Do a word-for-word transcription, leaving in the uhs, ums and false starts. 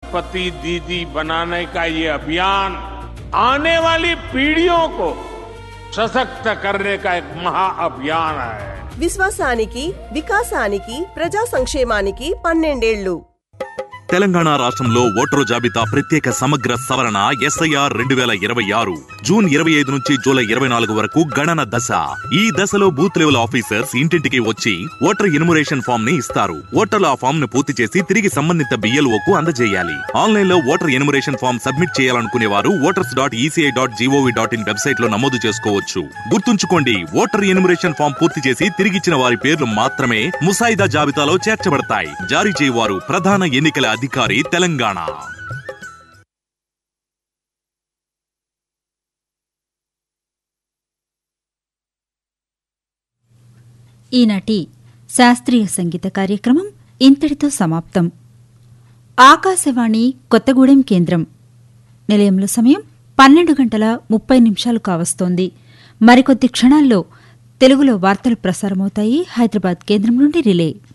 पति दीदी बनाने का ये अभियान आने वाली पीढ़ियों को सशक्त करने का एक महाअभियान है. విశ్వాసానికి వికాసానికి ప్రజా సంక్షేమానికి పన్నెండేళ్లు. తెలంగాణ రాష్ట్రంలో ఓటరు జాబితా ప్రత్యేక సమగ్ర సవరణ ఎస్ఐఆర్ రెండు వేల ఇరవై ఆరు జూన్ ఇరవై ఐదు నుంచి జూలై ఇరవై నాలుగు వరకు గణన దశ. ఈ దశలో బూత్ లెవెల్ ఆఫీసర్స్ ఇంటింటికి వచ్చి ఓటర్ ఎన్యుమరేషన్ ఫామ్ ని ఇస్తారు. ఓటర్లు ఆ ఫామ్ ను పూర్తి చేసి తిరిగి సంబంధిత బిఎల్ఓకు అందజేయాలి. ఆన్లైన్ లో ఓటర్ ఎన్యుమరేషన్ ఫామ్ సబ్మిట్ చేయాలనుకునే వారు voters dot ECI dot GOV dot in website లో నమోదు చేసుకోవచ్చు. గుర్తుంచుకోండి, ఓటర్ ఎన్యుమరేషన్ ఫామ్ పూర్తి చేసి తిరిగిచ్చిన వారి పేర్లు మాత్రమే ముసాయిదా జాబితాలో చేర్చబడతాయి. జారీ చేయవారు ప్రధాన ఎన్నికల అధికారి తెలంగాణ. ఈనాటి శాస్త్రీయ సంగీత కార్యక్రమం ఇంతటితో సమాప్తం. ఆకాశవాణి కొత్తగూడెం కేంద్రం. నిలయంలో సమయం పన్నెండు గంటల ముప్పై నిమిషాలు కావస్తోంది. మరికొద్ది క్షణాల్లో తెలుగులో వార్తలు ప్రసారమవుతాయి. హైదరాబాద్ కేంద్రం నుండి రిలే.